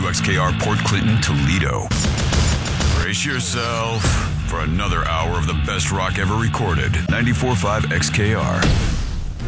WXKR Port Clinton, Toledo. Brace yourself for another hour of the best rock ever recorded. 94.5 XKR.